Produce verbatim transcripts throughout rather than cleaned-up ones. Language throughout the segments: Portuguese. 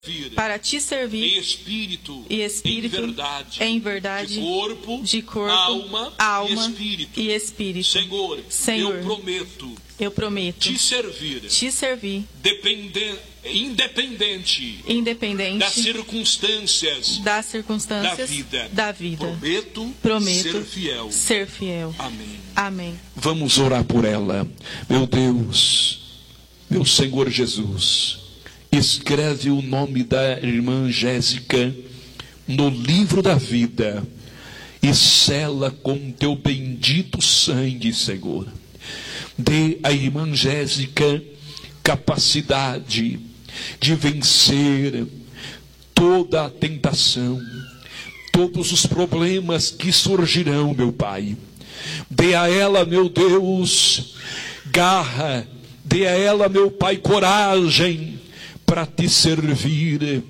para te servir em espírito, e espírito, em verdade, em verdade, de corpo, de corpo, alma, alma e espírito. e espírito. Senhor, Senhor, eu prometo, eu prometo te servir, te servir, dependente, independente, independente das circunstâncias, das circunstâncias da vida. Da vida. Prometo, Prometo ser fiel. Ser fiel. Amém. Amém. Vamos orar por ela. Meu Deus, meu Senhor Jesus, escreve o nome da irmã Jéssica no livro da vida e sela com teu bendito sangue, Senhor. Dê à irmã Jéssica capacidade de vencer toda a tentação, todos os problemas que surgirão, meu Pai. Dê a ela, meu Deus, garra. Dê a ela, meu Pai, coragem para te servir,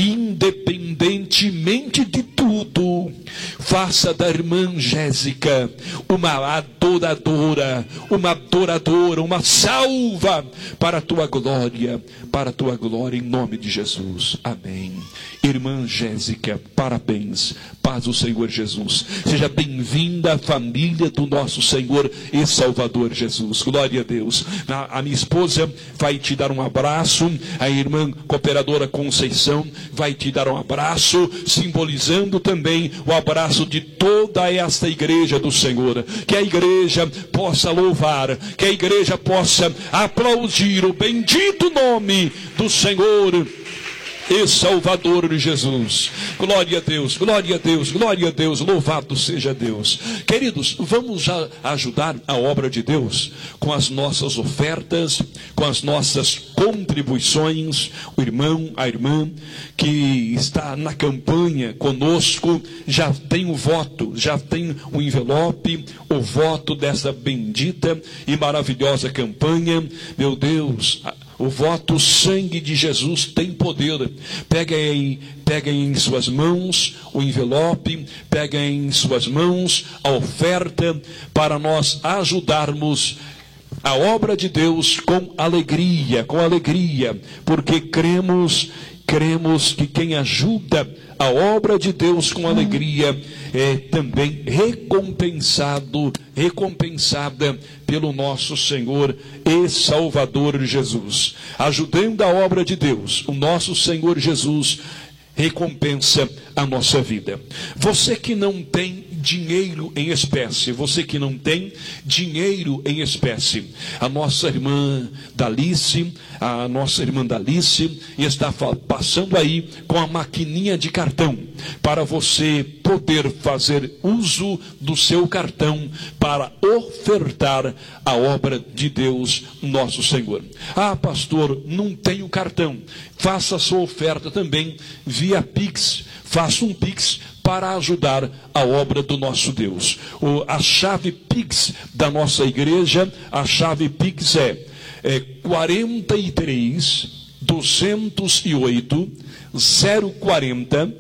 independentemente de tudo. Faça da irmã Jéssica uma adoradora, uma adoradora, uma salva para a tua glória, para a tua glória, em nome de Jesus. Amém. Irmã Jéssica, parabéns. Paz do Senhor Jesus. Seja bem-vinda à família do nosso Senhor e Salvador Jesus. Glória a Deus. A, a minha esposa vai te dar um abraço. A irmã cooperadora Conceição vai te dar um abraço, simbolizando também o abraço de toda esta igreja do Senhor. Que a igreja possa louvar, que a igreja possa aplaudir o bendito nome do Senhor e Salvador Jesus. Glória a Deus, glória a Deus, glória a Deus, louvado seja Deus. Queridos, vamos já ajudar a obra de Deus com as nossas ofertas, com as nossas contribuições. O irmão, a irmã que está na campanha conosco já tem o voto, já tem o envelope, o voto dessa bendita e maravilhosa campanha. Meu Deus, o voto, o sangue de Jesus tem poder. Pega em, pega em suas mãos o envelope, pega em suas mãos a oferta para nós ajudarmos a obra de Deus com alegria, com alegria, porque cremos, cremos que quem ajuda a obra de Deus com alegria é também recompensado, recompensada pelo nosso Senhor e Salvador Jesus. Ajudando a obra de Deus, o nosso Senhor Jesus recompensa a nossa vida. Você que não tem dinheiro em espécie, você que não tem dinheiro em espécie, a nossa irmã Dalice, a nossa irmã Dalice está passando aí com a maquininha de cartão, para você poder fazer uso do seu cartão para ofertar a obra de Deus, nosso Senhor. Ah, pastor, não tenho cartão. Faça a sua oferta também via Pix. Faça um Pix para ajudar a obra do nosso Deus. O, a chave Pix da nossa igreja, a chave Pix é, é quarenta e três, duzentos e oito, zero quarenta,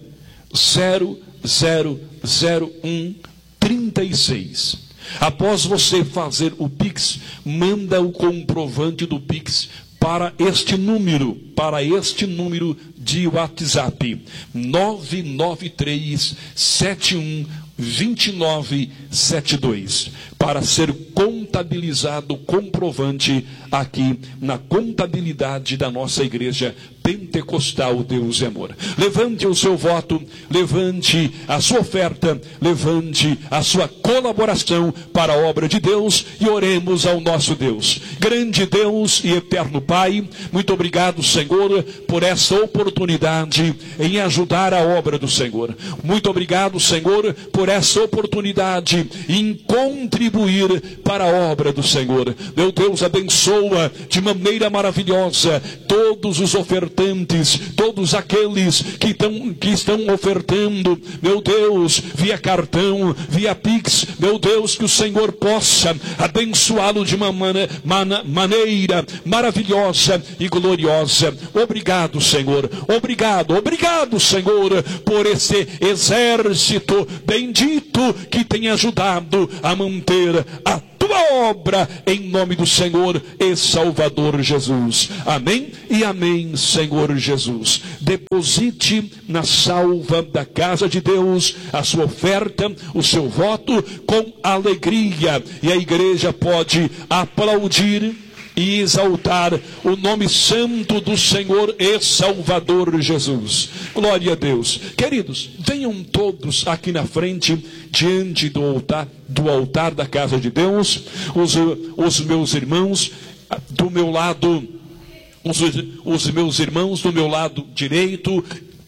zero zero zero um, trinta e seis. Após você fazer o Pix, manda o comprovante do Pix para este número, para este número de WhatsApp, nove nove três, sete um, dois nove sete dois, para ser contabilizado o comprovante aqui na contabilidade da nossa igreja pentecostal Deus e Amor. Levante o seu voto, levante a sua oferta, levante a sua colaboração para a obra de Deus e oremos ao nosso Deus. Grande Deus e eterno Pai, muito obrigado, Senhor, por essa oportunidade em ajudar a obra do Senhor. Muito obrigado, Senhor, por essa oportunidade em contribuir para a obra do Senhor. Meu Deus, abençoa de maneira maravilhosa todos os ofertantes, todos aqueles que, tão, que estão ofertando, meu Deus, via cartão, via Pix. Meu Deus, que o Senhor possa abençoá-lo de uma man, man, maneira maravilhosa e gloriosa. Obrigado, Senhor, obrigado, obrigado, Senhor, por esse exército bendito que tem ajudado a manter a tua tua obra, em nome do Senhor e Salvador Jesus. Amém e amém, Senhor Jesus. Deposite na salva da casa de Deus a sua oferta, o seu voto com alegria, e a igreja pode aplaudir e exaltar o nome santo do Senhor e Salvador Jesus. Glória a Deus. Queridos, venham todos aqui na frente, diante do altar, do altar da casa de Deus. Os, os meus irmãos do meu lado, os, os meus irmãos do meu lado direito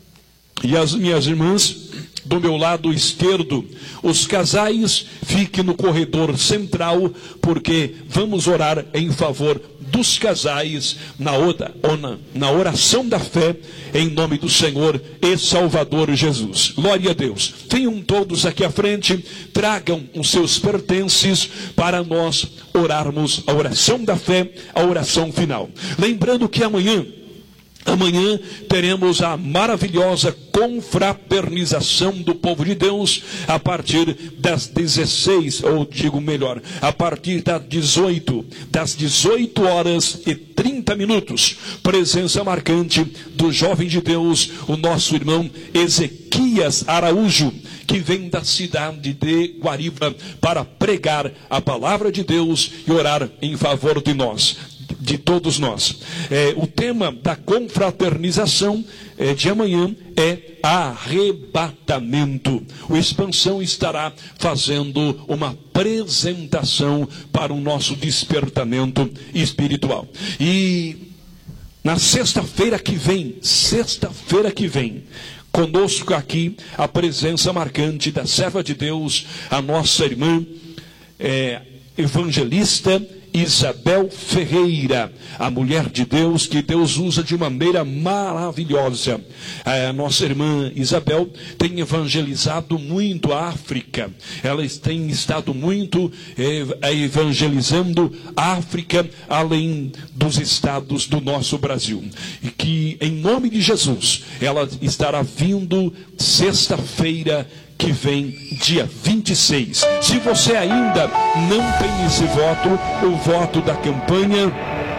e as minhas irmãs do meu lado esquerdo. Os casais fiquem no corredor central, porque vamos orar em favor dos casais na, outra, na, na oração da fé, em nome do Senhor e Salvador Jesus. Glória a Deus. Venham todos aqui à frente, tragam os seus pertences para nós orarmos a oração da fé, a oração final. Lembrando que amanhã, Amanhã teremos a maravilhosa confraternização do povo de Deus a partir das dezesseis, ou digo melhor, a partir das dezoito, das dezoito horas e trinta minutos. Presença marcante do jovem de Deus, o nosso irmão Ezequias Araújo, que vem da cidade de Guariba para pregar a palavra de Deus e orar em favor de nós, de todos nós. É, o tema da confraternização é, de amanhã é arrebatamento. O Expansão estará fazendo uma apresentação para o nosso despertamento espiritual. E na sexta-feira que vem, sexta-feira que vem, conosco aqui a presença marcante da serva de Deus, a nossa irmã é, evangelista Isabel Ferreira, a mulher de Deus que Deus usa de maneira maravilhosa. A nossa irmã Isabel tem evangelizado muito a África. Ela tem estado muito eh, evangelizando a África, além dos estados do nosso Brasil. E que em nome de Jesus ela estará vindo sexta-feira que vem, dia vinte e seis. Se você ainda não tem esse voto, o voto da campanha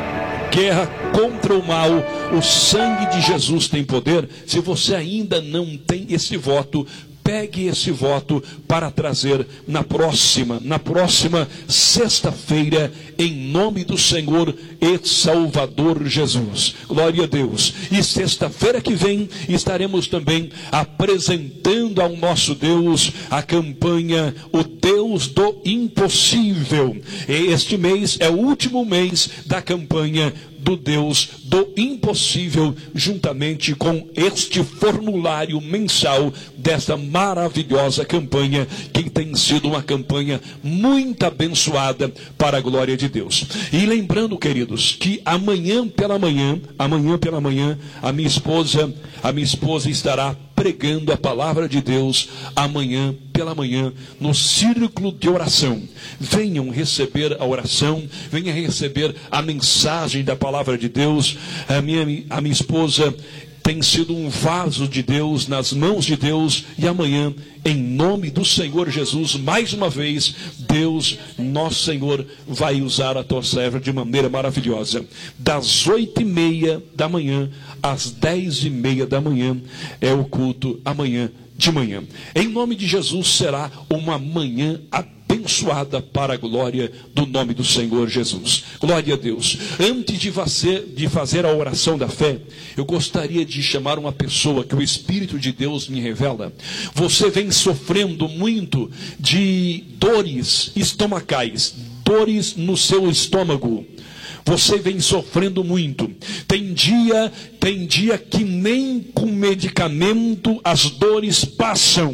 Guerra contra o Mal, o sangue de Jesus tem poder. Se você ainda não tem esse voto, pegue esse voto para trazer na próxima, na próxima sexta-feira, em nome do Senhor e Salvador Jesus. Glória a Deus. E sexta-feira que vem estaremos também apresentando ao nosso Deus a campanha O Deus do Impossível. E este mês é o último mês da campanha do Deus do Impossível, juntamente com este formulário mensal desta maravilhosa campanha, que tem sido uma campanha muito abençoada para a glória de Deus. E lembrando, queridos, que amanhã pela manhã, amanhã pela manhã, a minha esposa, a minha esposa estará pregando a palavra de Deus amanhã pela manhã no círculo de oração. Venham receber a oração, venham receber a mensagem da palavra de Deus. A minha, a minha esposa tem sido um vaso de Deus nas mãos de Deus, e amanhã, em nome do Senhor Jesus, mais uma vez, Deus, nosso Senhor, vai usar a tua serva de maneira maravilhosa. Das oito e meia da manhã às dez e meia da manhã é o culto amanhã de manhã. Em nome de Jesus será uma manhã abençoada para a glória do nome do Senhor Jesus. Glória a Deus. Antes de fazer, de fazer a oração da fé, eu gostaria de chamar uma pessoa que o Espírito de Deus me revela. Você vem sofrendo muito de dores estomacais, dores no seu estômago. Você vem sofrendo muito. Tem dia, tem dia que nem com medicamento as dores passam.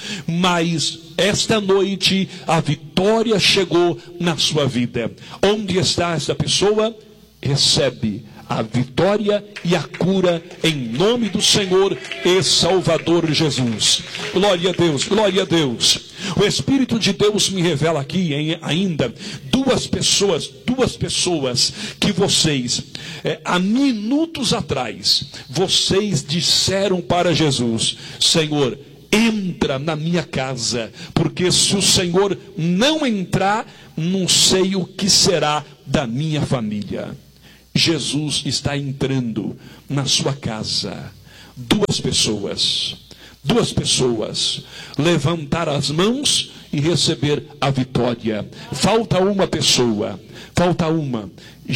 Mas esta noite a vitória chegou na sua vida. Onde está esta pessoa? Recebe a vitória e a cura em nome do Senhor e Salvador Jesus. Glória a Deus, glória a Deus. O Espírito de Deus me revela aqui em, ainda duas pessoas, duas pessoas que vocês, é, há minutos atrás, vocês disseram para Jesus: Senhor, entra na minha casa, porque se o Senhor não entrar, não sei o que será da minha família. Jesus está entrando na sua casa. Duas pessoas, duas pessoas, levantar as mãos e receber a vitória. Falta uma pessoa, falta uma.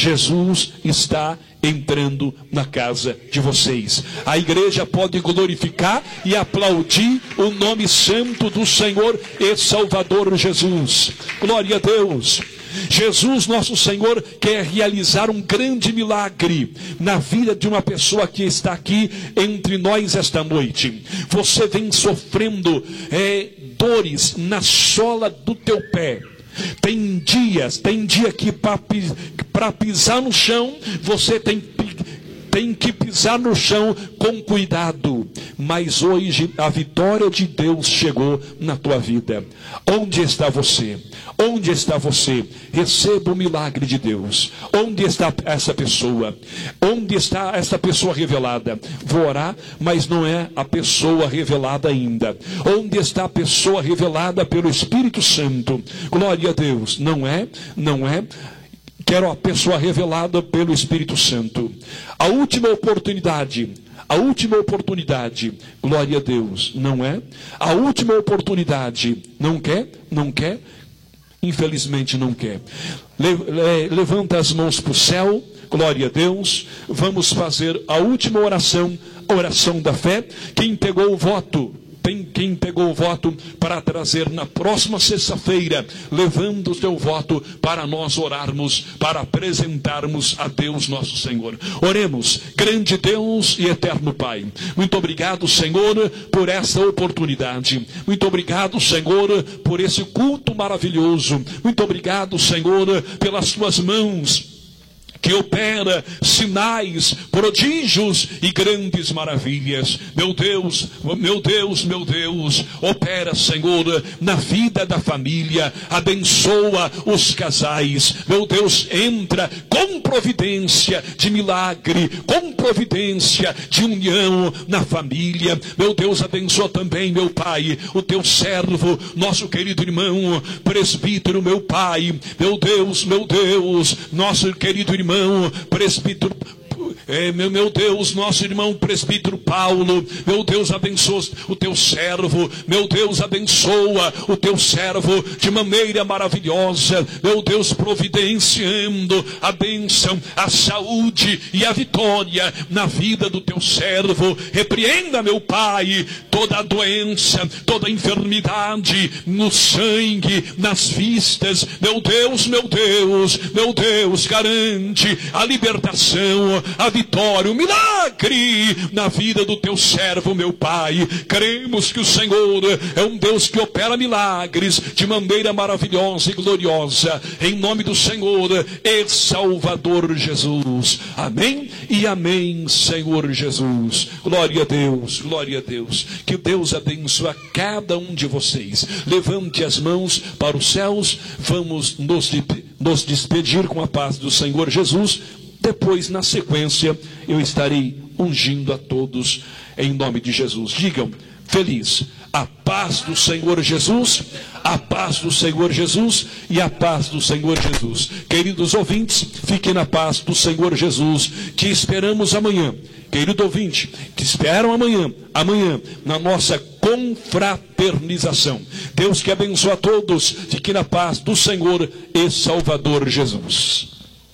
Jesus está entrando na casa de vocês. A igreja pode glorificar e aplaudir o nome santo do Senhor e Salvador Jesus. Glória a Deus. Jesus, nosso Senhor, quer realizar um grande milagre na vida de uma pessoa que está aqui entre nós esta noite. Você vem sofrendo é, dores na sola do teu pé. Tem dias, tem dia que para pisar no chão, você tem, tem que pisar no chão com cuidado. Mas hoje a vitória de Deus chegou na tua vida. Onde está você? Onde está você? Receba o milagre de Deus. Onde está essa pessoa? Onde está essa pessoa revelada? Vou orar, mas não é a pessoa revelada ainda. Onde está a pessoa revelada pelo Espírito Santo? Glória a Deus. Não é? Não é? Quero a pessoa revelada pelo Espírito Santo. A última oportunidade. A última oportunidade, glória a Deus, não é? A última oportunidade, não quer? Não quer? Infelizmente não quer. Le, le, levanta as mãos para o céu, glória a Deus. Vamos fazer a última oração, a oração da fé. Quem pegou o voto, tem quem pegou o voto para trazer na próxima sexta-feira, levando o seu voto para nós orarmos, para apresentarmos a Deus nosso Senhor. Oremos. Grande Deus e eterno Pai, muito obrigado, Senhor, por essa oportunidade. Muito obrigado, Senhor, por esse culto maravilhoso. Muito obrigado, Senhor, pelas tuas mãos que opera sinais, prodígios e grandes maravilhas. Meu Deus, meu Deus, meu Deus, opera, Senhor, na vida da família, abençoa os casais. Meu Deus, entra com providência de milagre, com providência de união na família. Meu Deus, abençoa também, meu Pai, o teu servo, nosso querido irmão, presbítero, meu Pai. Meu Deus, meu Deus, nosso querido irmão, presbítero, é, meu, meu Deus, nosso irmão presbítero Paulo. Meu Deus, abençoa o teu servo. Meu Deus, abençoa o teu servo de maneira maravilhosa. Meu Deus, providenciando a bênção, a saúde e a vitória na vida do teu servo. Repreenda, meu Pai, toda a doença, toda a enfermidade no sangue, nas vistas. Meu Deus, meu Deus, meu Deus, garante a libertação, a vitória, o milagre na vida do teu servo, meu Pai. Cremos que o Senhor é um Deus que opera milagres de maneira maravilhosa e gloriosa, em nome do Senhor e Salvador Jesus. Amém e amém, Senhor Jesus. Glória a Deus, glória a Deus. Que Deus abençoe a cada um de vocês. Levante as mãos para os céus. Vamos nos, nos despedir com a paz do Senhor Jesus. Depois, na sequência, eu estarei ungindo a todos em nome de Jesus. Digam, feliz, a paz do Senhor Jesus, a paz do Senhor Jesus e a paz do Senhor Jesus. Queridos ouvintes, fiquem na paz do Senhor Jesus, que esperamos amanhã. Querido ouvinte, que esperam amanhã, amanhã, na nossa confraternização. Deus que abençoe a todos, fiquem na paz do Senhor e Salvador Jesus.